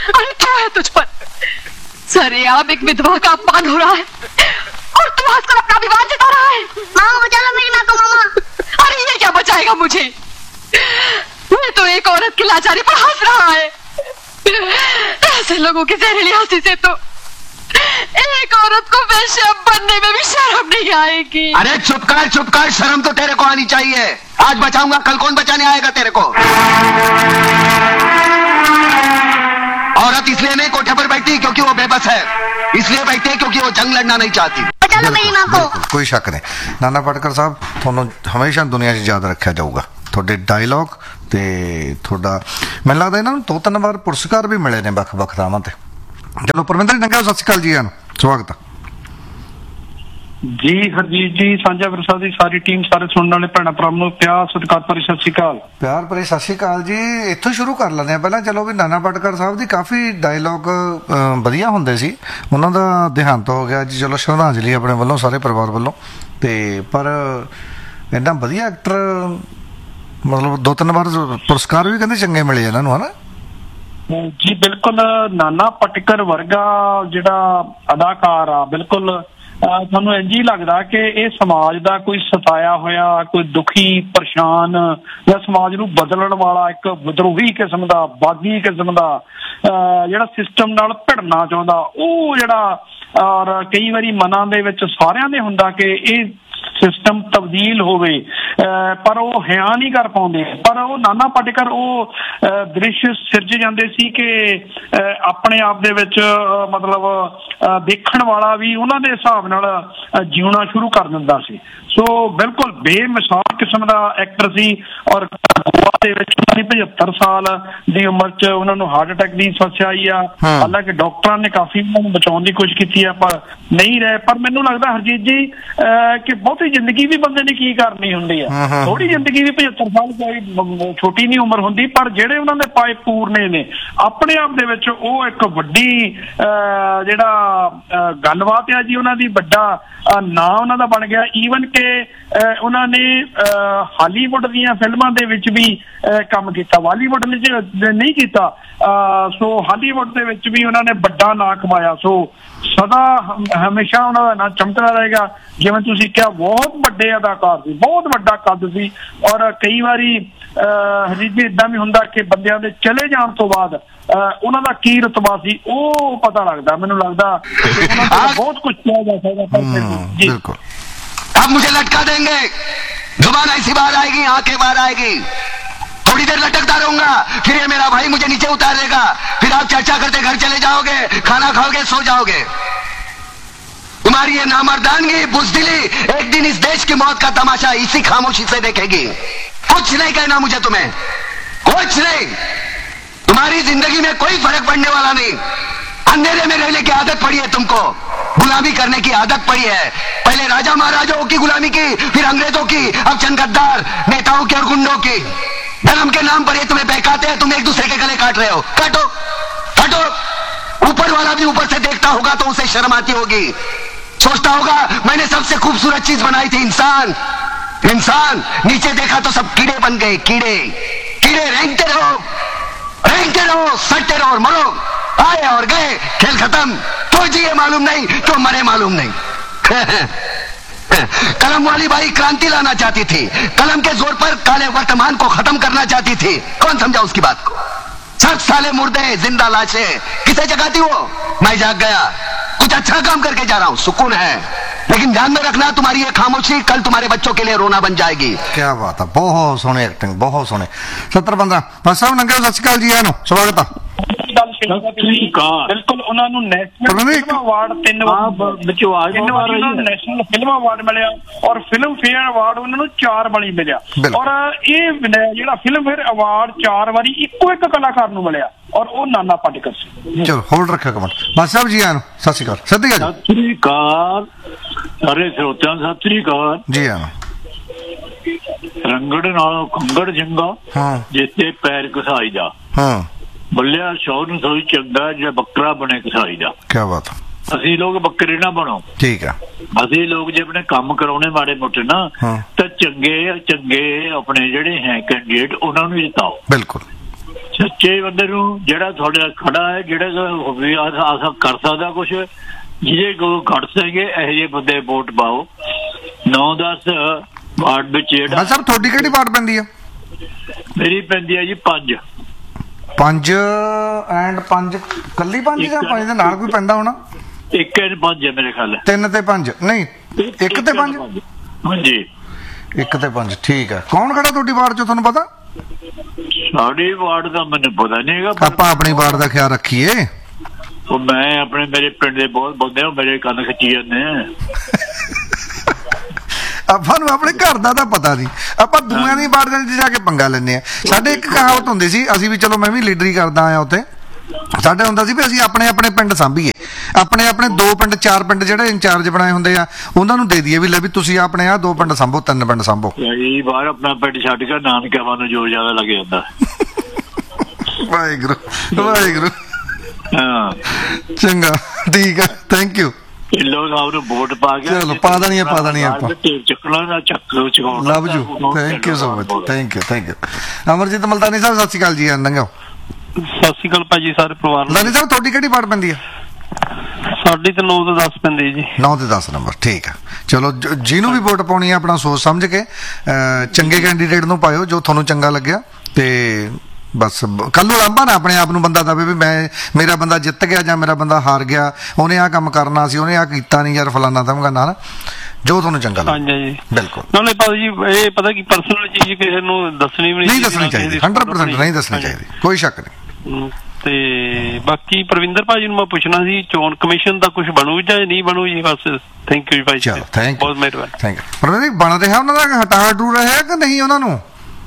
अरे क्या है तुझ पर? सरेआम एक विधवा का अपमान हो रहा है और तू हंसकर अपना विवाद जता रहा है। मामा बचा लो मेरी माँ को मामा। अरे ये क्या बचाएगा मुझे? मैं तो एक औरत की लाचारी पर हंस रहा है। ऐसे लोगों की जहरीली हंसी से तो एक औरत को वेश्या बनने में भी शर्म नहीं आएगी। अरे चुप कर, शर्म तो तेरे को आनी चाहिए। आज बचाऊंगा, कल कौन बचाने आएगा तेरे को? औरत इसलिए नहीं कोठे पर बैठती क्योंकि वो बेबस है, इसलिए बैठती है क्योंकि वो जंग लड़ना नहीं चाहती। बचा लो मेरी माँ को। कोई शक नहीं। नाना पाटेकर साहब, ਤੁਹਾਨੂੰ ਹਮੇਸ਼ਾ ਦੁਨੀਆ 'ਚ ਯਾਦ ਰੱਖਿਆ ਜਾਊਗਾ। ਤੁਹਾਡੇ ਡਾਇਲੌਗ ਤੇ ਤੁਹਾਡਾ ਮੈਨੂੰ ਲੱਗਦਾ ਇਹਨਾਂ ਨੂੰ 2-3 ਵਾਰ ਪੁਰਸਕਾਰ ਵੀ ਮਿਲੇ ਨੇ ਵੱਖ-ਵੱਖ ਥਾਵਾਂ ਤੇ। ਚਲੋ ਪਰਮਿੰਦਰ ਜੀ, ਨੰਗਾ ਸਤਿ ਸ਼੍ਰੀ ਅਕਾਲ ਜੀ, ਸਵਾਗਤ ਹੈ ਜੀ। ਹਰਜੀਤ ਜੀ, ਸਾਂਝਾ ਵਿਰਸਾ ਦੀ ਸਾਰੀ ਟੀਮ, ਸਾਰੇ ਸੁਣਨ ਵਾਲੇ ਭੈਣਾਂ ਭਰਾਵਾਂ ਨੂੰ ਪਿਆਰ ਸਤਿਕਾਰ ਭਰੀ ਸਤਿ ਸ਼੍ਰੀ ਅਕਾਲ। ਪਿਆਰ ਭਰੀ ਸਤਿ ਸ਼੍ਰੀ ਅਕਾਲ ਜੀ। ਇੱਥੋਂ ਸ਼ੁਰੂ ਕਰ ਲੈਂਦੇ ਹਾਂ ਪਹਿਲਾਂ। ਚਲੋ ਵੀ ਨਾਨਾ ਪਾਟੇਕਰ ਸਾਹਿਬ ਦੀ ਕਾਫੀ ਡਾਇਲੌਗ ਵਧੀਆ ਹੁੰਦੇ ਸੀ। ਉਹਨਾਂ ਦਾ ਦੇਹਾਂਤ ਹੋ ਗਿਆ ਜੀ, ਚਲੋ ਸ਼ਰਧਾਂਜਲੀ ਆਪਣੇ ਵੱਲੋਂ, ਸਾਰੇ ਪਰਿਵਾਰ ਵੱਲੋਂ। ਤੇ ਪਰ ਇੰਨਾ ਵਧੀਆ ਐਕਟਰ, ਮਤਲਬ 2-3 ਵਾਰ ਪੁਰਸਕਾਰ ਵੀ ਕਹਿੰਦੇ ਚੰਗੇ ਮਿਲੇ ਇਹਨਾਂ ਨੂੰ, ਹਨਾ ਜੀ? ਬਿਲਕੁਲ, ਨਾਨਾ ਪਾਟੇਕਰ ਵਰਗਾ ਜਿਹੜਾ ਅਦਾਕਾਰ ਆ, ਬਿਲਕੁਲ ਤੁਹਾਨੂੰ ਇੰਝ ਹੀ ਲੱਗਦਾ ਕਿ ਇਹ ਸਮਾਜ ਦਾ ਕੋਈ ਸਤਾਇਆ ਹੋਇਆ, ਕੋਈ ਦੁਖੀ, ਪਰੇਸ਼ਾਨ ਜਾਂ ਸਮਾਜ ਨੂੰ ਬਦਲਣ ਵਾਲਾ ਇੱਕ ਵਿਦਰੋਹੀ ਕਿਸਮ ਦਾ, ਬਾਗੀ ਕਿਸਮ ਦਾ ਜਿਹੜਾ ਸਿਸਟਮ ਨਾਲ ਭਿੜਨਾ ਚਾਹੁੰਦਾ, ਉਹ ਜਿਹੜਾ, ਔਰ ਕਈ ਵਾਰੀ ਮਨਾਂ ਦੇ ਵਿੱਚ ਸਾਰਿਆਂ ਦੇ ਹੁੰਦਾ ਕਿ ਇਹ ਸਿਸਟਮ ਤਬਦੀਲ ਹੋਵੇ, ਪਰ ਉਹ ਹਿਆ ਨਹੀਂ ਕਰ ਪਾਉਂਦੇ। ਪਰ ਉਹ ਨਾਨਾ ਪਾਟੇਕਰ ਉਹ ਦ੍ਰਿਸ਼ ਸਿਰਜ ਜਾਂਦੇ ਸੀ ਕਿ ਆਪਣੇ ਆਪ ਦੇ ਵਿੱਚ ਮਤਲਬ ਦੇਖਣ ਵਾਲਾ ਵੀ ਉਹਨਾਂ ਦੇ ਹਿਸਾਬ ਨਾਲ ਜਿਉਣਾ ਸ਼ੁਰੂ ਕਰ ਦਿੰਦਾ ਸੀ। ਸੋ ਬਿਲਕੁਲ ਬੇਮਿਸਾਲ ਕਿਸਮ ਦਾ ਐਕਟਰ ਸੀ। ਔਰ ਗੋਆ ਦੇ ਵਿੱਚ ਉਹਨਾਂ ਦੀ 75 ਸਾਲ ਦੀ ਉਮਰ 'ਚ ਉਹਨਾਂ ਨੂੰ ਹਾਰਟ ਅਟੈਕ ਦੀ ਸਮੱਸਿਆ ਆਈ ਆ। ਹਾਲਾਂਕਿ ਡਾਕਟਰਾਂ ਨੇ ਕਾਫੀ ਉਹਨਾਂ ਨੂੰ ਬਚਾਉਣ ਦੀ ਕੋਸ਼ਿਸ਼ ਕੀਤੀ ਆ, ਪਰ ਨਹੀਂ ਰਹੇ। ਪਰ ਮੈਨੂੰ ਲੱਗਦਾ ਹਰਜੀਤ ਜੀ ਕਿ ਬਹੁਤੀ ਜ਼ਿੰਦਗੀ ਵੀ ਬੰਦੇ ਨੇ ਕੀ ਕਰਨੀ ਹੁੰਦੀ ਆ। ਥੋੜੀ ਜ਼ਿੰਦਗੀ ਵੀ 75 ਸਾਲ ਕੋਈ ਛੋਟੀ ਨਹੀਂ ਉਮਰ ਹੁੰਦੀ, ਪਰ ਜਿਹੜੇ ਉਹਨਾਂ ਦੇ ਪਾਏ ਪੂਰਨੇ ਨੇ ਆਪਣੇ ਆਪ ਦੇ ਵਿੱਚ, ਉਹ ਇੱਕ ਵੱਡੀ ਜਿਹੜਾ ਗੱਲਬਾਤ ਆ ਜੀ। ਉਹਨਾਂ ਦੀ ਵੱਡਾ ਨਾਂ ਉਹਨਾਂ ਦਾ ਬਣ ਗਿਆ। ਈਵਨ ਕਿ ਉਹਨਾਂ ਨੇ ਹਾਲੀਵੁੱਡ ਦੀਆਂ ਫਿਲਮਾਂ ਦੇ ਵਿੱਚ ਵੀ ਕੰਮ ਕੀਤਾ, ਬਾਲੀਵੁੱਡ ਵਿੱਚ ਨਹੀਂ ਕੀਤਾ। ਸੋ ਹਾਲੀਵੁੱਡ ਦੇ ਵਿੱਚ ਵੀ ਉਹਨਾਂ ਨੇ ਵੱਡਾ ਨਾਂ ਕਮਾਇਆ। ਸੋ ਸਦਾ ਹਮੇਸ਼ਾ ਉਹਨਾਂ ਦਾ ਨਾਂ ਚਮਕਦਾ ਰਹੇਗਾ। ਜਿਵੇਂ ਤੁਸੀਂ ਕਿਹਾ, ਬਹੁਤ ਵੱਡੇ ਅਦਾਕਾਰ ਸੀ, ਬਹੁਤ ਵੱਡਾ ਕੱਦ ਸੀ। ਔਰ ਕਈ ਵਾਰੀ ਹਰਜੀਤ ਜੀ ਏਦਾਂ ਵੀ ਹੁੰਦਾ ਕਿ ਬੰਦਿਆਂ ਦੇ ਚਲੇ ਜਾਣ ਤੋਂ ਬਾਅਦ ਉਹਨਾਂ ਦਾ ਕੀ ਰੁਤਬਾ ਸੀ ਉਹ ਪਤਾ ਲੱਗਦਾ। ਮੈਨੂੰ ਲੱਗਦਾ ਬਹੁਤ ਕੁਝ ਕਿਹਾ ਜਾ ਸਕਦਾ ਜੀ। अब मुझे लटका देंगे, जुबान ऐसी बाहर आएगी, आंखें बाहर आएगी, थोड़ी देर लटकता रहूंगा, फिर ये मेरा भाई मुझे नीचे उतार देगा, फिर आप चर्चा करते घर चले जाओगे, खाना खाओगे, सो जाओगे। तुम्हारी ये नामर्दानगी, बुज़दिली एक दिन इस देश की मौत का तमाशा इसी खामोशी से देखेगी। कुछ नहीं कहना मुझे, तुम्हें कुछ नहीं। तुम्हारी जिंदगी में कोई फर्क पड़ने वाला नहीं। अंधेरे में रहने की आदत पड़ी है तुमको, गुलामी करने की आदत पड़ी है। पहले राजा महाराजाओं की गुलामी की, फिर अंग्रेजों की, अब चंद गद्दार नेताओं की और गुंडों की। धर्म के नाम पर ये तुम्हें बहकाते हैं, तुम एक दूसरे के गले काट रहे हो। काटो काटो। ऊपर वाला भी ऊपर से देखता होगा तो उसे शर्म आती होगी, सोचता होगा मैंने सबसे खूबसूरत चीज बनाई थी, इंसान। इंसान नीचे देखा तो सब कीड़े बन गए, कीड़े कीड़े। रेंगते रहो, सटते रहो और मरो। आए और गए, खेल खत्म। तो जिए मालूम नहीं, तो मरे मालूम नहीं। कलम वाली बाई क्रांति लाना चाहती थी, कलम के जोर पर काले वर्तमान को खत्म करना चाहती थी। कौन समझा उसकी बात को? सब साले मुर्दे, जिंदा लाशें, किसे जगाती वो? मैं जाग गया, कुछ अच्छा काम करके जा रहा हूं, सुकून है। लेकिन ध्यान में रखना, तुम्हारी ये खामोशी कल तुम्हारे बच्चों के लिए रोना बन जाएगी। क्या बात है, बहुत सोहनी एक्टिंग, बहुत सोहनी। 70-15 ਬਸ ਸਾਹਿਬ, ਨੰਗਾ ਸਤਿ ਸ਼੍ਰੀ ਅਕਾਲ ਜੀ, ਸਵਾਗਤ ਆ। ਬਿਲਕੁਲ, ਉਹਨਾਂ ਨੂੰ ਨੈਸ਼ਨਲ ਫਿਲਮ ਅਵਾਰਡ 3 ਵਾਰ ਨੈਸ਼ਨਲ ਫਿਲਮ ਅਵਾਰਡ ਮਿਲਿਆ, ਔਰ ਫਿਲਮ ਫੇਅਰ ਅਵਾਰਡ ਉਹਨਾਂ ਨੂੰ 4 ਵਾਰੀ ਮਿਲਿਆ। ਔਰ ਇਹ ਜਿਹੜਾ ਫਿਲਮ ਫੇਅਰ ਅਵਾਰਡ 4 ਵਾਰੀ ਇੱਕੋ ਇੱਕ ਕਲਾਕਾਰ ਨੂੰ ਮਿਲਿਆ, ਔਰ ਉਹ ਨਾਨਾ ਪਾਟੇਕਰ ਸੀ। ਚਲੋ ਹੋਲਡ ਰੱਖਿਓ ਕਮੈਂਟ। ਬਸ ਸਾਹਿਬ ਜੀ, ਸਤਿ ਸ਼੍ਰੀ ਅਕਾਲ। ਸਤਿ ਸ਼੍ਰੀ ਅਕਾਲ ਸਾਰੇ ਸਰੋਤਿਆਂ ਨੂੰ, ਸਤਿ ਸ਼੍ਰੀ ਅਕਾਲ ਜੀ। ਰੰਗੜ ਨਾਲੋਂ ਕੰਗੜ ਚੰਗਾ, ਜਿੱਥੇ ਪੈਰ ਘਸਾਈ ਜਾ। ਬੱਲਿਆ ਸ਼ੌਰ ਨੂੰ ਸੋਈ ਚੰਗਾ, ਜਿਹੜਾ ਬੱਕਰਾ ਬਣੇ ਕਸਾਈ ਦਾ। ਕਿਆ ਬਾਤ। ਅਸੀਂ ਲੋਕ ਬੱਕਰੇ ਨਾ ਬਣੋ, ਠੀਕ ਆ। ਅਸੀਂ ਲੋਕ ਜੇ ਆਪਣੇ ਕੰਮ ਕਰਾਉਣੇ ਮਾੜੇ ਮੋਟੇ ਨਾ, ਤਾਂ ਚੰਗੇ ਆਪਣੇ ਜਿਹੜੇ ਹੈ ਕੈਂਡੀਡੇਟ ਉਹਨਾਂ ਨੂੰ ਜਿਤਾਓ। ਬਿਲਕੁਲ। ਸੱਚੇ ਬੰਦੇ ਨੂੰ ਜਿਹੜਾ ਤੁਹਾਡੇ ਨਾਲ ਖੜਾ ਹੈ, ਜਿਹੜਾ ਆਸਾ ਕਰ ਸਕਦਾ ਕੁਛ, ਜਿਹਦੇ ਕੋਲ ਘੜ ਸਕੇ, ਇਹੋ ਜਿਹੇ ਬੰਦੇ ਵੋਟ ਪਾਓ। 9-10 ਵਾਰਡ ਵਿੱਚ ਜਿਹੜਾ ਸਰ ਤੁਹਾਡੀ ਕਿਹੜੀ ਵਾਰਡ ਪੈਂਦੀ ਆ? ਮੇਰੀ ਪੈਂਦੀ ਹੈ ਜੀ 5 ਐਂਡ 5 ਕੱਲੀ 5 ਜਾਂ 5 ਦੇ ਨਾਲ ਕੋਈ ਪੈਂਦਾ ਹੋਣਾ? 1 ਤੇ 5 ਹੈ ਮੇਰੇ ਖਿਆਲ। 3 ਤੇ 5 ਨਹੀਂ 1 ਤੇ 5? ਹਾਂਜੀ 1 ਤੇ 5 ਠੀਕ ਹੈ। ਕੌਣ ਖੜਾ ਤੁਹਾਡੀ ਵਾਰਡ 'ਚ ਤੁਹਾਨੂੰ ਪਤਾ? ਸਾਡੀ ਵਾਰਡ ਦਾ ਮੈਨੂੰ ਪਤਾ ਨਹੀਂ ਹੈਗਾ। ਆਪਾਂ ਆਪਣੀ ਵਾਰਡ ਦਾ ਖਿਆਲ ਰੱਖੀਏ। ਉਹ ਮੈਂ ਆਪਣੇ ਮੇਰੇ ਪਿੰਡ ਦੇ ਬਹੁਤ ਬੰਦੇ ਹੋ, ਮੇਰੇ ਕੰਨ ਖਿੱਚੀ ਜਾਂਦੇ ਆ। ਆਪਾਂ ਨੂੰ ਆਪਣੇ ਘਰ ਦਾ ਤਾਂ ਪਤਾ ਨਹੀਂ, ਆਪਾਂ ਦੂਆਂ ਦੀ ਵਾਰਡਾਂ 'ਚ ਜਾ ਕੇ ਪੰਗਾ ਲੈਂਦੇ ਆ। ਸਾਡੇ ਇੱਕ ਕਹਾਵਤ ਹੁੰਦੀ ਸੀ, ਅਸੀਂ ਵੀ ਚਲੋ ਮੈਂ ਵੀ ਲੀਡਰੀ ਕਰਦਾ ਆਇਆ ਉੱਥੇ, ਸਾਡੇ ਹੁੰਦਾ ਸੀ ਵੀ ਅਸੀਂ ਆਪਣੇ ਆਪਣੇ ਪਿੰਡ ਸਾਂਭੀਏ, ਆਪਣੇ ਆਪਣੇ 2 ਪਿੰਡ 4 ਪਿੰਡ ਜਿਹੜੇ ਇੰਚਾਰਜ ਬਣਾਏ ਹੁੰਦੇ ਆ ਉਹਨਾਂ ਨੂੰ ਦੇ ਦਈਏ ਵੀ ਲੈ ਵੀ ਤੁਸੀਂ ਆਪਣੇ ਆਹ 2 ਪਿੰਡ ਸਾਂਭੋ, 3 ਪਿੰਡ ਸਾਂਭੋ। ਬਾਹਰ ਆਪਣਾ ਪਿੰਡ ਛੱਡ ਕੇ ਨਾਨਕਿਆਂ ਨੂੰ ਜ਼ੋਰ ਜ਼ਿਆਦਾ ਲੱਗ ਜਾਂਦਾ। ਵਾਹਿਗੁਰੂ ਵਾਹਿਗੁਰੂ। ਹਾਂ ਚੰਗਾ ਠੀਕ ਆ, ਥੈਂਕ ਯੂ। ਲੋਕ ਸਾਹਿਬ ਨੂੰ ਵੋਟ ਪਾ ਕੇ ਚਲੋ ਪਾ ਦੇਣੀ ਆਪਾਂ। ਚੱਕਣਾ ਨਾ ਚੱਕੋ ਚਕਾਉਣਾ। Love you, thank you so much, thank you. Amarjit Multani ਸਾਹਿਬ ਸਤਿ ਸ਼੍ਰੀ ਅਕਾਲ ਜੀ। ਲੰਘੋ। ਸਤਿ ਸ਼੍ਰੀ ਅਕਾਲ ਭਾਜੀ ਸਾਰੇ ਪਰਿਵਾਰ ਨੂੰ। ਲਾਨੀ ਸਾਹਿਬ ਤੁਹਾਡੀ ਕਿਹੜੀ ਵਾਰਡ ਪੈਂਦੀ ਆ? ਸਾਡੀ ਤੇ 9 ਤੋਂ 10 ਪੈਂਦੀ ਜੀ। 9 ਤੇ 10 ਨੰਬਰ ਠੀਕ ਆ। ਚਲੋ ਜਿਹਨੂੰ ਵੀ ਵੋਟ ਪਾਉਣੀ ਆ ਆਪਣਾ ਸੋਚ ਸਮਝ ਕੇ ਚੰਗੇ ਕੈਂਡੀਡੇਟ ਨੂੰ ਪਾਇਓ ਜੋ ਤੁਹਾਨੂੰ ਚੰਗਾ ਲੱਗਿਆ, ਤੇ ਬਸ ਕੱਲ ਨੂੰ ਲਾਂਭਾ ਨਾ ਆਪਣੇ ਆਪ ਨੂੰ ਬੰਦਾ ਦਵੇ ਵੀ ਮੇਰਾ ਬੰਦਾ ਜਿੱਤ ਗਿਆ ਜਾਂ ਮੇਰਾ ਬੰਦਾ ਹਾਰ ਗਿਆ, ਉਹਨੇ ਆਹ ਕੰਮ ਕਰਨਾ ਸੀ, ਉਹਨੇ ਆਹ ਕੀਤਾ ਨਹੀਂ ਯਾਰ, ਫਲਾਨਾ ਧਮਕਾਨਾ ਨਾ, ਜੋ ਤੁਹਾਨੂੰ ਚੰਗਾ ਲੱਗਦਾ। ਹਾਂਜੀ ਬਿਲਕੁਲ। ਨਾਲੇ ਭਾਜੀ ਇਹ ਪਤਾ ਕੀ ਪਰਸਨਲ ਚੀਜ਼ ਕਿਸੇ ਨੂੰ ਦੱਸਣੀ ਵੀ ਨਹੀਂ ਦੱਸਣੀ ਚਾਹੀਦੀ, 100% ਨਹੀਂ ਦੱਸਣੀ ਚਾਹੀਦੀ, ਕੋਈ ਸ਼ੱਕ ਨਹੀਂ। ਤੇ ਬਾਕੀ ਪ੍ਰਵਿੰਦਰ ਭਾਜੀ ਨੂੰ ਮੈਂ ਪੁੱਛਣਾ ਸੀ, ਚੋਣ ਕਮਿਸ਼ਨ ਦਾ ਕੁਝ ਬਣੂ ਜਾਂ ਨਹੀਂ ਬਣੂ ਜੀ? ਬਸ ਥੈਂਕ ਯੂ ਭਾਈ, ਚਲੋ ਥੈਂਕ ਯੂ, ਬਹੁਤ ਮਿਹਰਬਾਨੀ। Thank you. ਪਰ ਬਣ ਰਿਹਾ ਉਹਨਾਂ ਦਾ ਹਟਾ ਹਟੂ ਰਿਹਾ ਕਿ ਨਹੀਂ ਉਹਨਾਂ ਨੂੰ?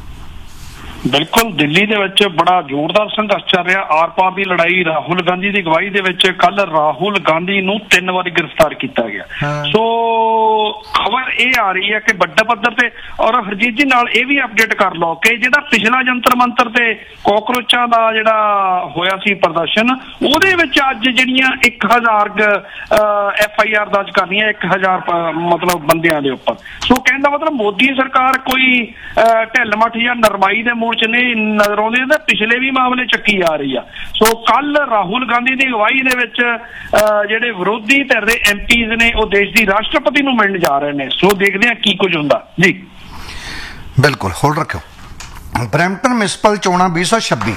ਬਿਲਕੁਲ ਦਿੱਲੀ ਦੇ ਵਿੱਚ ਬੜਾ ਜ਼ੋਰਦਾਰ ਸੰਘਰਸ਼ ਚੱਲ ਰਿਹਾ, ਆਰ ਪਾਰ ਦੀ ਲੜਾਈ। ਰਾਹੁਲ ਗਾਂਧੀ ਦੀ ਅਗਵਾਈ ਦੇ ਵਿੱਚ ਕੱਲ ਰਾਹੁਲ ਗਾਂਧੀ ਨੂੰ 3 ਵਾਰੀ ਗ੍ਰਿਫਤਾਰ ਕੀਤਾ ਗਿਆ। ਸੋ ਖਬਰ ਇਹ ਆ ਰਹੀ ਹੈ ਕਿ ਵੱਡੇ ਪੱਧਰ ਤੇ, ਔਰ ਹਰਜੀਤ ਜੀ ਨਾਲ ਇਹ ਵੀ ਅਪਡੇਟ ਕਰ ਲਓ ਕਿ ਜਿਹੜਾ ਪਿਛਲਾ ਜੰਤਰ ਮੰਤਰ ਤੇ ਕਾਕਰੋਚਾਂ ਦਾ ਜਿਹੜਾ ਹੋਇਆ ਸੀ ਪ੍ਰਦਰਸ਼ਨ, ਉਹਦੇ ਵਿੱਚ ਅੱਜ ਜਿਹੜੀਆਂ 1000 FIR ਦਰਜ ਕਰਨੀਆਂ, 1000 ਮਤਲਬ ਬੰਦਿਆਂ ਦੇ ਉੱਪਰ। ਸੋ ਕਹਿਣ ਦਾ ਮਤਲਬ ਮੋਦੀ ਸਰਕਾਰ ਕੋਈ ਢਿੱਲ ਮੱਠ ਜਾਂ ਨਰਮਾਈ ਦੇ ਮੂਡ ਚ ਨਹੀਂ ਨਜ਼ਰ ਆਉਂਦੇ, ਤਾਂ ਪਿਛਲੇ ਵੀ ਮਾਮਲੇ ਚੱਕੀ ਆ ਰਹੀ ਆ। ਸੋ ਕੱਲ ਰਾਹੁਲ ਗਾਂਧੀ ਦੀ ਅਗਵਾਈ ਦੇ ਵਿੱਚ ਜਿਹੜੇ ਵਿਰੋਧੀ ਧਿਰ ਦੇ MPs ਨੇ ਉਹ ਦੇਸ਼ ਦੀ ਰਾਸ਼ਟਰਪਤੀ ਨੂੰ ਮਿਲਣ ਜਾ ਰਹੇ ਨੇ। ਸੋ ਦੇਖਦੇ ਆ ਕੀ ਕੁਝ ਹੁੰਦਾ ਜੀ। ਬਿਲਕੁਲ ਹੋਲਡ ਰੱਖਿਓ। ਬਰੈਂਪਟਨ ਮਿਊਨਿਸਪਲ ਚੋਣਾਂ 2026,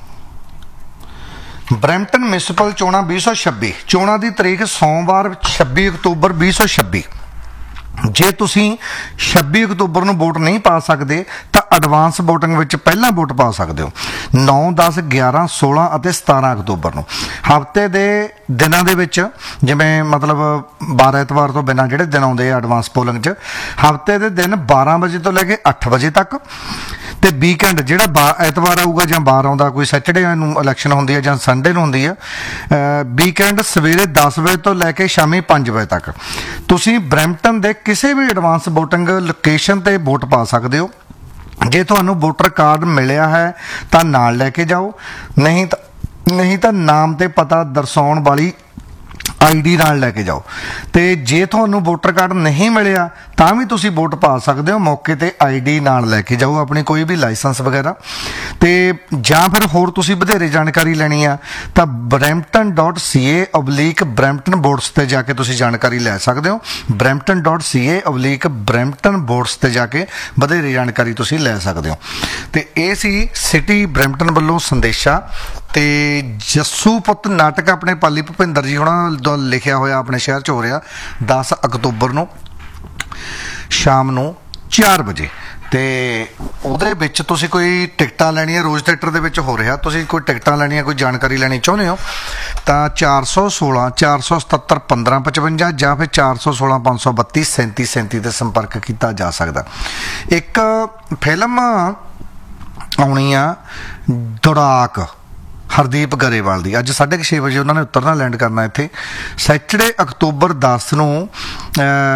ਬਰੈਂਪਟਨ ਮਿਊਨਿਸਪਲ ਚੋਣਾਂ 2026, ਚੋਣਾਂ ਦੀ ਤਰੀਕ ਸੋਮਵਾਰ 26 ਅਕਤੂਬਰ 2026। ਜੇ ਤੁਸੀਂ 26 ਅਕਤੂਬਰ ਨੂੰ ਵੋਟ ਨਹੀਂ ਪਾ ਸਕਦੇ ਤਾਂ ਐਡਵਾਂਸ ਵੋਟਿੰਗ ਵਿੱਚ ਪਹਿਲਾਂ ਵੋਟ ਪਾ ਸਕਦੇ ਹੋ 9, 10, 11, 16 ਅਤੇ 17 ਅਕਤੂਬਰ ਨੂੰ। ਹਫ਼ਤੇ ਦੇ ਦਿਨਾਂ ਦੇ ਵਿੱਚ, ਜਿਵੇਂ ਮਤਲਬ 12 ਐਤਵਾਰ ਤੋਂ ਬਿਨਾਂ ਜਿਹੜੇ ਦਿਨ ਆਉਂਦੇ ਆ ਐਡਵਾਂਸ ਪੋਲਿੰਗ 'ਚ, ਹਫ਼ਤੇ ਦੇ ਦਿਨ 12 ਵਜੇ ਤੋਂ ਲੈ ਕੇ 8 ਵਜੇ ਤੱਕ, ਤੇ ਵੀਕਐਂਡ ਜਿਹੜਾ ਐਤਵਾਰ ਆਊਗਾ ਜਾਂ ਬਾਰ ਆਉਂਦਾ, ਕੋਈ ਸੈਟਰਡੇ ਨੂੰ ਇਲੈਕਸ਼ਨ ਹੁੰਦੀ ਹੈ ਜਾਂ ਸੰਡੇ ਨੂੰ ਹੁੰਦੀ ਹੈ, ਵੀਕਐਂਡ ਸਵੇਰੇ 10 ਵਜੇ ਤੋਂ ਲੈ ਕੇ ਸ਼ਾਮੀ 5 ਵਜੇ ਤੱਕ ਤੁਸੀਂ ਬਰੈਂਪਟਨ ਦੇ ਕਿਸੇ ਵੀ ਐਡਵਾਂਸ ਵੋਟਿੰਗ ਲੋਕੇਸ਼ਨ ਤੇ ਵੋਟ ਪਾ ਸਕਦੇ ਹੋ। ਜੇ ਤੁਹਾਨੂੰ ਵੋਟਰ ਕਾਰਡ ਮਿਲਿਆ ਹੈ ਤਾਂ ਨਾਲ ਲੈ ਕੇ ਜਾਓ, ਨਹੀਂ ਤਾਂ ਨਾਮ ਤੇ ਪਤਾ ਦਰਸਾਉਣ ਵਾਲੀ ID ਨਾਲ ਲੈ ਕੇ ਜਾਓ। ਤੇ ਜੇ ਤੁਹਾਨੂੰ ਵੋਟਰ ਕਾਰਡ ਨਹੀਂ ਮਿਲਿਆ ਤਾਂ ਵੀ ਤੁਸੀਂ ਵੋਟ ਪਾ ਸਕਦੇ ਹੋ, ਮੌਕੇ ਤੇ ID ਨਾਲ ਲੈ ਕੇ ਜਾਓ, ਆਪਣੀ ਕੋਈ ਵੀ ਲਾਇਸੈਂਸ ਵਗੈਰਾ। ਤੇ ਜਾਂ ਫਿਰ ਹੋਰ ਤੁਸੀਂ ਵਧੇਰੇ ਜਾਣਕਾਰੀ ਲੈਣੀ ਆ ਤਾਂ brampton.ca/Brampton Boards ਤੇ ਜਾ ਕੇ ਤੁਸੀਂ ਜਾਣਕਾਰੀ ਲੈ ਸਕਦੇ ਹੋ। brampton.ca/Brampton Boards ਤੇ ਜਾ ਕੇ ਵਧੇਰੇ ਜਾਣਕਾਰੀ ਤੁਸੀਂ ਲੈ ਸਕਦੇ ਹੋ। ਤੇ ਇਹ ਸੀ ਸਿਟੀ ਬਰੈਂਪਟਨ ਵੱਲੋਂ ਸੰਦੇਸ਼ਾ। ਤੇ ਜੱਸੂ ਪੁੱਤ ਨਾਟਕ ਆਪਣੇ ਪਾਲੀ ਭੁਪਿੰਦਰ ਜੀ ਹੋਣਾ ਦਾ ਲਿਖਿਆ ਹੋਇਆ ਆਪਣੇ ਸ਼ਹਿਰ 'ਚ ਹੋ ਰਿਹਾ 10 ਅਕਤੂਬਰ ਨੂੰ ਸ਼ਾਮ ਨੂੰ 4 ਵਜੇ। ਤੇ ਉਹਦੇ ਵਿੱਚ ਤੁਸੀਂ ਕੋਈ ਟਿਕਟਾਂ ਲੈਣੀਆਂ, ਰੋਜ਼ ਥੀਏਟਰ ਦੇ ਵਿੱਚ ਹੋ ਰਿਹਾ, ਤੁਸੀਂ ਕੋਈ ਟਿਕਟਾਂ ਲੈਣੀਆਂ, ਕੋਈ ਜਾਣਕਾਰੀ ਲੈਣੀ ਚਾਹੁੰਦੇ ਹੋ ਤਾਂ 416 477 1555 ਜਾਂ ਫਿਰ 416 532 37 37 ਤੇ ਸੰਪਰਕ ਕੀਤਾ ਜਾ ਸਕਦਾ। ਇੱਕ ਫਿਲਮ ਆਉਣੀ ਆ ਦੌੜਾਕ, ਹਰਦੀਪ ਗਰੇਵਾਲ ਦੀ। ਅੱਜ 6:30 ਵਜੇ ਉਹਨਾਂ ਨੇ ਉਤਰਨਾ, ਲੈਂਡ ਕਰਨਾ ਇੱਥੇ। ਸੈਟਰਡੇ ਅਕਤੂਬਰ 10 ਨੂੰ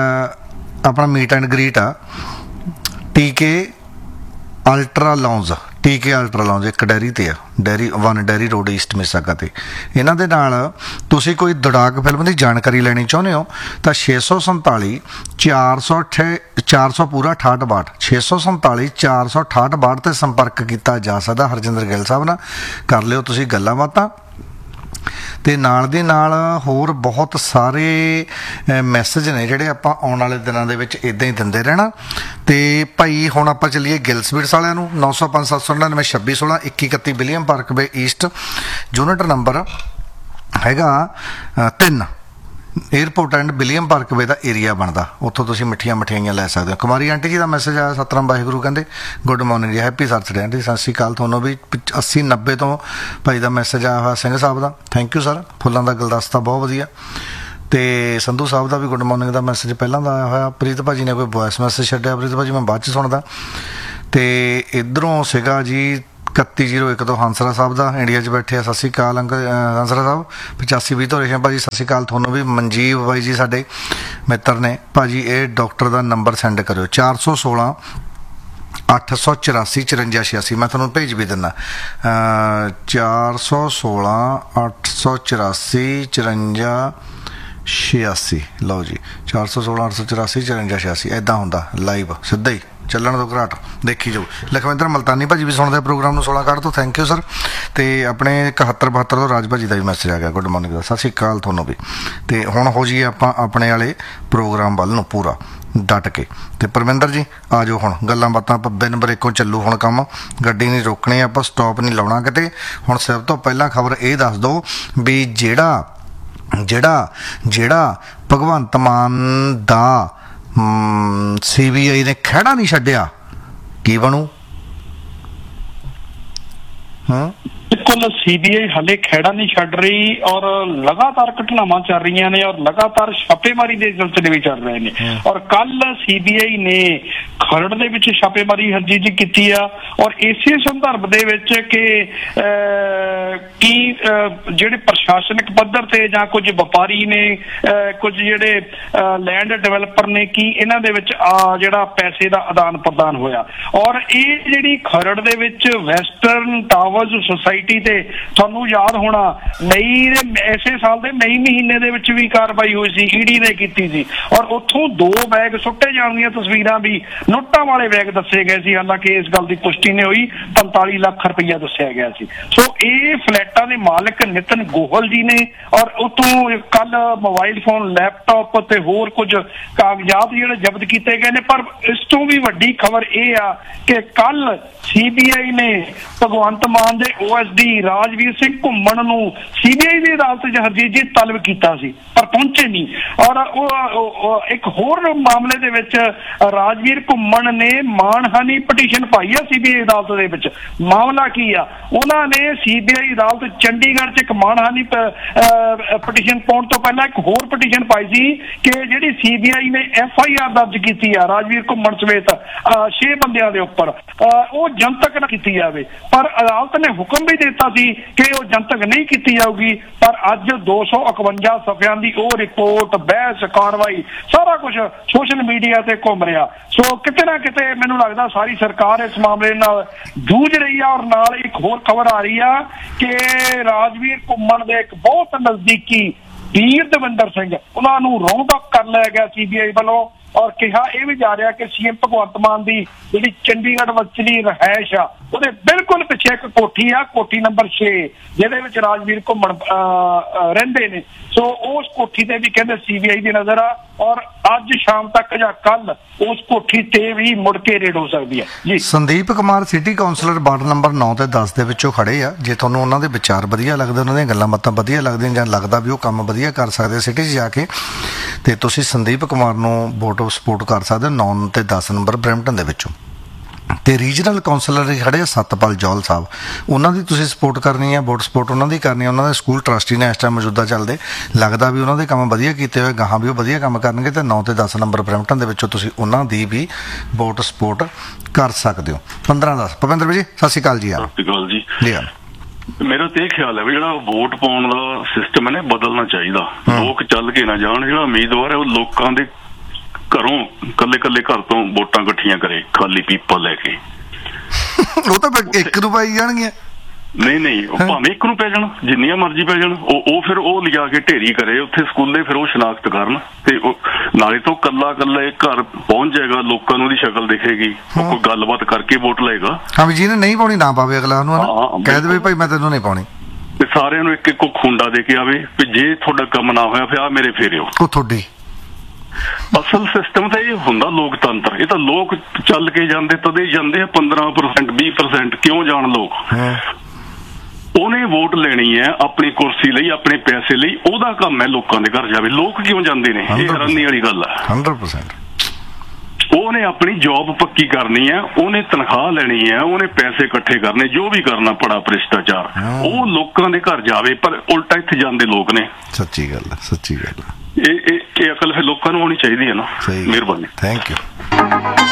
ਆਪਣਾ ਮੀਟ ਐਂਡ ਗ੍ਰੀਟ ਆ TK ਅਲਟਰਾ ਲਾਉਂਜ ਟੀਕੇ ਅਲਟਰਾ ਲਾਉਂਜ ਇੱਕ ਡੈਰੀ ਤੇ ਆ, ਡੈਰੀ 1 ਡੈਰੀ ਰੋਡ ਈਸਟ ਮਿਸਾਗਾ ਤੇ। ਇਹਨਾਂ ਦੇ ਨਾਲ ਤੁਸੀਂ ਕੋਈ ਦੜਾਕ ਫਿਲਮ ਦੀ ਜਾਣਕਾਰੀ ਲੈਣੀ ਚਾਹੁੰਦੇ ਹੋ ਤਾਂ 647 400 ਪੂਰਾ 68 647 400 68 ਤੇ ਸੰਪਰਕ ਕੀਤਾ ਜਾ ਸਕਦਾ ਹਰਜਿੰਦਰ ਗਿੱਲ ਸਾਹਿਬ ਨਾਲ। ਕਰ ਲਿਓ ਤੁਸੀਂ ਗੱਲਾਂ ਬਾਤਾਂ। ਤੇ ਨਾਲ ਦੀ ਨਾਲ ਹੋਰ ਬਹੁਤ ਸਾਰੇ ਮੈਸੇਜ ਨੇ ਜਿਹੜੇ ਆਪਾਂ ਆਉਣ ਵਾਲੇ ਦਿਨਾਂ ਦੇ ਵਿੱਚ ਇਦਾਂ ਹੀ ਦਿੰਦੇ ਰਹਿਣਾ। ਤੇ ਭਾਈ ਹੁਣ ਆਪਾਂ ਚੱਲੀਏ ਗਿੱਲ ਸਵੀਟਸ ਵਾਲਿਆਂ ਨੂੰ। 905 799 2616 2131 ਵਿਲੀਅਮ ਪਾਰਕ ਵੇ ਈਸਟ, ਯੂਨਿਟ ਨੰਬਰ ਹੈਗਾ 3, airport and William park way the area ਬਣਦਾ, ਉੱਥੋਂ ਤੁਸੀਂ ਮਿੱਠੀਆਂ ਮਠਿਆਈਆਂ ਲੈ ਸਕਦੇ ਹੋ। ਕੁਮਾਰੀ ਆਂਟੀ ਜੀ ਦਾ ਮੈਸੇਜ ਆਇਆ, ਸਤਨਾਮ ਵਾਹਿਗੁਰੂ ਕਹਿੰਦੇ ਗੁੱਡ ਮਾਰਨਿੰਗ ਜੀ, ਹੈਪੀ ਸੈਟਰਡੇ ਆਂਟੀ, ਸਤਿ ਸ਼੍ਰੀ ਅਕਾਲ ਤੁਹਾਨੂੰ ਵੀ। 80-90 ਤੋਂ ਭਾਈ ਦਾ ਮੈਸੇਜ ਆਇਆ ਹੋਇਆ ਸਿੰਘ ਸਾਹਿਬ ਦਾ, ਥੈਂਕ ਯੂ ਸਰ, ਫੁੱਲਾਂ ਦਾ ਗੁਲਦਸਤਾ ਬਹੁਤ ਵਧੀਆ। ਤੇ ਸੰਧੂ ਸਾਹਿਬ ਦਾ ਵੀ ਗੁੱਡ ਮਾਰਨਿੰਗ ਦਾ ਮੈਸੇਜ ਪਹਿਲਾਂ ਦਾ ਆਇਆ ਹੋਇਆ। ਪ੍ਰੀਤ ਭਾਜੀ ਨੇ ਕੋਈ ਵੌਇਸ ਮੈਸੇਜ ਛੱਡਿਆ, ਪ੍ਰੀਤ ਭਾਜੀ ਮੈਂ ਬਾਅਦ 'ਚ ਸੁਣਦਾ। ਤੇ ਇੱਧਰੋਂ ਸੀਗਾ ਜੀ 3101 ਤੋਂ ਹੰਸਰਾ ਸਾਹਿਬ ਦਾ, ਇੰਡੀਆ 'ਚ ਬੈਠੇ ਆ, ਸਤਿ ਸ਼੍ਰੀ ਅਕਾਲ ਅੰਕਲ ਹੰਸਰਾ ਸਾਹਿਬ। 8520 ਤੋਂ ਰੇਸ਼ਮ ਭਾਜੀ ਸਤਿ ਸ਼੍ਰੀ ਅਕਾਲ ਤੁਹਾਨੂੰ ਵੀ। ਮਨਜੀਵ ਬਾਈ ਜੀ ਸਾਡੇ ਮਿੱਤਰ ਨੇ ਭਾਜੀ, ਇਹ ਡਾਕਟਰ ਦਾ ਨੰਬਰ ਸੈਂਡ ਕਰਿਓ 416 884 5486, ਮੈਂ ਤੁਹਾਨੂੰ ਭੇਜ ਵੀ ਦਿੰਦਾ। 416 884 5486, ਲਓ ਜੀ 416 884 5486 ਇੱਦਾਂ ਹੁੰਦਾ ਲਾਈਵ ਸਿੱਧਾ ਹੀ ਚੱਲਣ ਤੋਂ ਘਰਾਟ ਦੇਖੀ ਜਾਓ। ਲਖਵਿੰਦਰ ਮਲਤਾਨੀ ਭਾਜੀ ਵੀ ਸੁਣਦੇ ਪ੍ਰੋਗਰਾਮ ਨੂੰ 16 ਤੋਂ, ਥੈਂਕ ਯੂ ਸਰ। ਤੇ ਆਪਣੇ 7172 ਤੋਂ ਰਾਜ ਭਾਜੀ ਦਾ ਵੀ ਮੈਸੇਜ ਆ ਗਿਆ, ਗੁੱਡ ਮਾਰਨਿੰਗ ਦਾ, ਸਤਿ ਸ਼੍ਰੀ ਅਕਾਲ ਤੁਹਾਨੂੰ ਵੀ। ਤੇ ਹੁਣ ਹੋ ਜਾਈਏ ਆਪਾਂ ਆਪਣੇ ਵਾਲੇ ਪ੍ਰੋਗਰਾਮ ਵੱਲ ਨੂੰ ਪੂਰਾ ਡਟ ਕੇ। ਤੇ ਪਰਵਿੰਦਰ ਜੀ ਆ ਜਾਓ, ਹੁਣ ਗੱਲਾਂ ਬਾਤਾਂ ਆਪਾਂ ਬਿਨ ਬ੍ਰੇਕੋਂ ਚੱਲੂ ਹੁਣ ਕੰਮ, ਗੱਡੀ ਨਹੀਂ ਰੋਕਣੀ, ਆਪਾਂ ਸਟਾਪ ਨਹੀਂ ਲਾਉਣਾ ਕਿਤੇ। ਹੁਣ ਸਭ ਤੋਂ ਪਹਿਲਾਂ ਖਬਰ ਇਹ ਦੱਸ ਦਿਓ ਵੀ ਜਿਹੜਾ ਭਗਵੰਤ ਮਾਨ ਦਾ CBI ਨੇ ਖਹਿੜਾ ਨਹੀਂ ਛੱਡਿਆ, ਕੀ ਬਣੂ? ਬਿਲਕੁਲ CBI ਹਾਲੇ ਖਹਿੜਾ ਨਹੀਂ ਛੱਡ ਰਹੀ ਔਰ ਲਗਾਤਾਰ ਘਟਨਾਵਾਂ ਚੱਲ ਰਹੀਆਂ ਨੇ ਔਰ ਲਗਾਤਾਰ ਛਾਪੇਮਾਰੀ ਦੇ ਸਿਲਸਿਲੇ ਵੀ ਚੱਲ ਰਹੇ ਨੇ। ਔਰ ਕੱਲ CBI ਨੇ ਖਰੜ ਦੇ ਵਿੱਚ ਛਾਪੇਮਾਰੀ ਹਰਜੀਤ ਜੀ ਕੀਤੀ ਆ ਔਰ ਇਸੇ ਸੰਦਰਭ ਦੇ ਵਿੱਚ ਕਿ ਜਿਹੜੇ ਪ੍ਰਸ਼ਾਸਨਿਕ ਪੱਧਰ ਤੇ ਜਾਂ ਕੁਝ ਵਪਾਰੀ ਨੇ, ਕੁਝ ਜਿਹੜੇ ਲੈਂਡ ਡਿਵੈਲਪਰ ਨੇ, ਕੀ ਇਹਨਾਂ ਦੇ ਵਿੱਚ ਜਿਹੜਾ ਪੈਸੇ ਦਾ ਆਦਾਨ ਪ੍ਰਦਾਨ ਹੋਇਆ। ਔਰ ਇਹ ਜਿਹੜੀ ਖਰੜ ਦੇ ਵਿੱਚ ਵੈਸਟਰਨ ਟਾਵਰਜ਼ ਸੁਸਾਇਟੀ ਤੇ ਤੁਹਾਨੂੰ ਯਾਦ ਹੋਣਾ ਇਸੇ ਸਾਲ ਦੇ ਮਈ ਮਹੀਨੇ ਦੇ ਵਿੱਚ ਵੀ ਕਾਰਵਾਈ ਹੋਈ ਸੀ, ED ਨੇ ਕੀਤੀ ਸੀ ਔਰ ਉੱਥੋਂ 2 ਬੈਗ ਸੁੱਟੇ ਜਾਣ ਦੀਆਂ ਤਸਵੀਰਾਂ ਵੀ ਨੋਟਾਂ ਵਾਲੇ ਬੈਗ ਦੱਸੇ ਗਏ ਸੀ। ਹਾਲਾਂਕਿ ਇਸ ਗੱਲ ਦੀ ਪੁਸ਼ਟੀ ਨਹੀਂ ਹੋਈ, 45 ਲੱਖ ਰੁਪਈਆ ਦੱਸਿਆ ਗਿਆ ਸੀ। ਸੋ ਇਹ ਫਲੈਟਾਂ ਦੇ ਮਾਲਕ ਨਿਤਨ ਗੋਹਲ ਜੀ ਨੇ ਔਰ ਉੱਥੋਂ ਕੱਲ ਮੋਬਾਈਲ ਫੋਨ, ਲੈਪਟਾਪ ਤੇ ਹੋਰ ਕੁਝ ਕਾਗਜ਼ਾਤ ਜਿਹੜੇ ਜ਼ਬਤ ਕੀਤੇ ਗਏ ਨੇ। ਪਰ ਇਸ ਤੋਂ ਵੀ ਵੱਡੀ ਖਬਰ ਇਹ ਆ ਕਿ ਕੱਲ CBI ਨੇ ਭਗਵੰਤ ਮਾਨ ਦੇ OSD ਰਾਜਵੀਰ ਸਿੰਘ ਘੁੰਮਣ ਨੂੰ CBI ਦੀ ਅਦਾਲਤ 'ਚ ਹਰਜੀਤ ਜੀ ਤਲਬ ਕੀਤਾ ਸੀ ਪਰ ਪਹੁੰਚੇ ਨਹੀਂ। ਔਰ ਉਹ ਇੱਕ ਹੋਰ ਮਾਮਲੇ ਦੇ ਵਿੱਚ ਰਾਜਵੀਰ ਘੁੰਮਣ ਨੇ ਮਾਣਹਾਨੀ ਪਟੀਸ਼ਨ ਪਾਈ ਆ CBI ਅਦਾਲਤ ਦੇ ਵਿੱਚ। ਮਾਮਲਾ ਕੀ ਆ, ਉਹਨਾਂ ਨੇ CBI ਅਦਾਲਤ ਚੰਡੀਗੜ੍ਹ 'ਚ ਇੱਕ ਮਾਣਹਾਨੀ ਪਟੀਸ਼ਨ ਪਾਉਣ ਤੋਂ ਪਹਿਲਾਂ ਇੱਕ ਹੋਰ ਪਟੀਸ਼ਨ ਪਾਈ ਸੀ ਕਿ ਜਿਹੜੀ CBI ਨੇ FIR ਦਰਜ ਕੀਤੀ ਆ ਰਾਜਵੀਰ ਘੁੰਮਣ ਸਮੇਤ 6 ਬੰਦਿਆਂ ਦੇ ਉੱਪਰ, ਉਹ ਜਨਤਕ ਨਾ ਕੀਤੀ ਜਾਵੇ। ਪਰ ਅਦਾਲਤ ਨੇ ਹੁਕਮ ਵੀ ਦਿੱਤਾ ਸੀ ਕਿ ਉਹ ਜਨਤਕ ਨਹੀਂ ਕੀਤੀ ਜਾਊਗੀ। ਪਰ ਅੱਜ 251 ਸਫ਼ਿਆਂ ਦੀ ਉਹ ਰਿਪੋਰਟ, ਬਹਿਸ, ਕਾਰਵਾਈ, ਸਾਰਾ ਕੁਝ ਸੋਸ਼ਲ ਮੀਡੀਆ ਤੇ ਘੁੰਮ ਰਿਹਾ। ਸੋ ਕਿਤੇ ਨਾ ਕਿਤੇ ਮੈਨੂੰ ਲੱਗਦਾ ਸਾਰੀ ਸਰਕਾਰ ਇਸ ਮਾਮਲੇ ਨਾਲ ਜੂਝ ਰਹੀ ਆ। ਔਰ ਨਾਲ ਇੱਕ ਹੋਰ ਖਬਰ ਆ ਰਹੀ ਆ ਕਿ ਰਾਜਵੀਰ ਘੁੰਮਣ ਦੇ ਇੱਕ ਬਹੁਤ ਨਜ਼ਦੀਕੀ ਵੀਰ ਦਵਿੰਦਰ ਸਿੰਘ, ਉਹਨਾਂ ਨੂੰ ਰਾਉਂਡ ਅਪ ਕਰ ਲਿਆ ਗਿਆ CBI ਵੱਲੋਂ ਔਰ ਕਿਹਾ ਇਹ ਵੀ ਜਾ ਰਿਹਾ ਕਿ CM ਭਗਵੰਤ ਮਾਨ ਦੀ ਜਿਹੜੀ ਚੰਡੀਗੜ੍ਹ ਵਿਚਲੀ ਰਿਹਾਇਸ਼ ਆ ਉਹਦੇ ਬਿਲਕੁਲ ਪਿੱਛੇ ਇੱਕ ਕੋਠੀ ਆ, ਕੋਠੀ ਨੰਬਰ 6, ਜਿਹਦੇ ਵਿੱਚ ਰਾਜਵੀਰ ਘੁੰਮਣ ਰਹਿੰਦੇ ਨੇ। ਸੋ ਉਸ ਕੋਠੀ ਤੇ ਵੀ ਕਹਿੰਦੇ CBI ਦੀ ਨਜ਼ਰ ਆ ਔਰ ਅੱਜ ਸ਼ਾਮ ਤੱਕ ਜਾਂ ਕੱਲ ਉਸ ਕੋਠੀ ਤੇ ਵੀ ਮੁੜ ਕੇ ਰੇਡ ਹੋ ਸਕਦੀ ਹੈ ਜੀ। Sandeep Kumar city councillor ward number 9 ਤੇ 10 ਦੇ ਵਿੱਚੋਂ ਖੜੇ ਆ। ਜੇ ਤੁਹਾਨੂੰ ਉਹਨਾਂ ਦੇ ਵਿਚਾਰ ਵਧੀਆ ਲੱਗਦੇ, ਉਹਨਾਂ ਦੀਆਂ ਗੱਲਾਂ ਬਾਤਾਂ ਵਧੀਆ ਲੱਗਦੀਆਂ ਜਾਂ ਲੱਗਦਾ ਵੀ ਉਹ ਕੰਮ ਵਧੀਆ ਕਰ ਸਕਦੇ ਸਿਟੀ 'ਚ ਜਾ ਕੇ, ਤੇ ਤੁਸੀਂ ਸੰਦੀਪ ਕੁਮਾਰ ਨੂੰ ਵੋਟ ਸਪੋਰਟ ਕਰ ਸਕਦੇ ਹੋ 9 ਤੇ 10 ਨੰਬਰ ਬਰੈਂਪਟਨ ਦੇ ਵਿੱਚੋਂ। ਤੇ ਰੀਜਨਲ ਕਾਉਂਸਲਰ ਖੜੇ ਆ ਸਤਪਾਲ ਜੌਲ ਸਾਹਿਬ, ਉਹਨਾਂ ਦੀ ਤੁਸੀਂ ਸਪੋਰਟ ਕਰਨੀ ਹੈ, ਵੋਟ ਸਪੋਰਟ ਉਹਨਾਂ ਦੀ ਕਰਨੀ ਹੈ। ਉਹਨਾਂ ਦੇ ਸਕੂਲ ਟਰਸਟੀ ਨੇ ਇਸ ਟਾਈਮ ਮੌਜੂਦਾ ਚੱਲਦੇ, ਲੱਗਦਾ ਵੀ ਉਹਨਾਂ ਦੇ ਕੰਮ ਵਧੀਆ ਕੀਤੇ ਹੋਏ, ਗਾਹਾਂ ਵੀ ਉਹ ਵਧੀਆ ਕੰਮ ਕਰਨਗੇ। ਤੇ 9 ਤੇ 10 ਨੰਬਰ ਬਰੈਂਪਟਨ ਦੇ ਵਿੱਚੋਂ ਤੁਸੀਂ ਉਹਨਾਂ ਦੀ ਵੀ ਵੋਟ ਸਪੋਰਟ ਕਰ ਸਕਦੇ ਹੋ। 15-10 ਭਵਿੰਦਰ ਜੀ ਸਤਿ ਸ਼੍ਰੀ ਅਕਾਲ ਜੀ। ਸਤਿ ਸ਼੍ਰੀ ਅਕਾਲ ਜੀ। ਮੇਰਾ ਤੇ ਇਹ ਖਿਆਲ ਹੈ ਵੀ ਜਿਹੜਾ ਵੋਟ ਪਾਉਣ ਦਾ ਸਿਸਟਮ ਹੈ ਨਾ ਬਦਲਣਾ ਚਾਹੀਦਾ। ਲੋਕ ਚੱਲ ਕੇ ਨਾ ਜਾਣ, ਜਿਹੜਾ ਉਮੀਦਵਾਰ ਹੈ ਉਹ ਲੋਕਾਂ ਦੇ ਘਰੋਂ ਕੱਲੇ ਘਰ ਤੋਂ ਵੋਟਾਂ ਇਕੱਠੀਆਂ ਕਰੇ, ਖਾਲੀ ਪੀਪਾ ਲੈ ਕੇ। ਉਹ ਤਾਂ ਫਿਰ ਇੱਕ ਨੂੰ ਪਾਈ ਜਾਣਗੀਆਂ। ਨਹੀਂ ਉਹ ਭਾਵੇਂ ਇੱਕ ਨੂੰ ਪੈ ਜਾਣ, ਜਿੰਨੀਆਂ ਮਰਜ਼ੀ ਪੈ ਜਾਣ, ਉਹ ਫਿਰ ਉਹ ਲਿਜਾ ਕੇ ਢੇਰੀ ਕਰੇ ਉੱਥੇ ਸਕੂਲੇ, ਫਿਰ ਉਹ ਸ਼ਨਾਖਤ ਕਰਨ ਤੇ ਨਾਲੇ ਤੋਂ ਕੱਲਾ ਘਰ ਪਹੁੰਚ ਜਾਏਗਾ, ਲੋਕਾਂ ਨੂੰ ਉਹਦੀ ਸ਼ਕਲ ਦਿਖੇਗੀ, ਕੋਈ ਗੱਲਬਾਤ ਕਰਕੇ ਵੋਟ ਲਏਗਾ। ਹਾਂ ਵੀ ਜਿਹਨੇ ਨਹੀਂ ਪਾਉਣੀ ਨਾ ਪਾਵੇ, ਅਗਲਾ ਉਹਨੂੰ ਕਹਿ ਦੇਵੇ ਭਾਈ ਮੈਂ ਤੈਨੂੰ ਨਹੀਂ ਪਾਉਣੀ, ਤੇ ਸਾਰਿਆਂ ਨੂੰ ਇੱਕ ਖੁੰਡਾ ਦੇ ਕੇ ਆਵੇ ਵੀ ਜੇ ਤੁਹਾਡਾ ਕੰਮ ਨਾ ਹੋਇਆ ਫਿਰ ਆ ਮੇਰੇ ਫੇਰਿਓ। ਉਹ ਤੁਹਾਡੀ ਅਸਲ ਸਿਸਟਮ ਤਾਂ ਇਹ ਹੁੰਦਾ ਲੋਕਤੰਤਰ। ਇਹ ਤਾਂ ਲੋਕ ਚੱਲ ਕੇ ਜਾਂਦੇ ਤਦੇ ਜਾਂਦੇ ਆ, 15% 20% ਕਿਉਂ ਜਾਣ ਲੋਕ। ਉਹਨੇ ਵੋਟ ਲੈਣੀ ਹੈ ਆਪਣੀ ਕੁਰਸੀ ਲਈ, ਆਪਣੇ ਪੈਸੇ ਲਈ, ਉਹਦਾ ਕੰਮ ਹੈ ਲੋਕਾਂ ਦੇ ਘਰ ਜਾਵੇ। ਲੋਕ ਕਿਉਂ ਜਾਂਦੇ ਨੇ, ਇਹ ਹੈਰਾਨੀ ਵਾਲੀ ਗੱਲ ਹੈ। 100% ਉਹਨੇ ਆਪਣੀ ਜੌਬ ਪੱਕੀ ਕਰਨੀ ਹੈ, ਉਹਨੇ ਤਨਖਾਹ ਲੈਣੀ ਹੈ, ਉਹਨੇ ਪੈਸੇ ਇਕੱਠੇ ਕਰਨੇ, ਜੋ ਵੀ ਕਰਨਾ, ਬੜਾ ਭ੍ਰਿਸ਼ਟਾਚਾਰ, ਉਹ ਲੋਕਾਂ ਦੇ ਘਰ ਜਾਵੇ। ਪਰ ਉਲਟਾ ਇੱਥੇ ਜਾਂਦੇ ਲੋਕ ਨੇ। ਸੱਚੀ ਗੱਲ ਹੈ, ਸੱਚੀ ਗੱਲ ਹੈ। ਇਹ ਅਕਲ ਫਿਰ ਲੋਕਾਂ ਨੂੰ ਆਉਣੀ ਚਾਹੀਦੀ ਹੈ ਨਾ। ਮਿਹਰਬਾਨੀ, ਥੈਂਕ ਯੂ।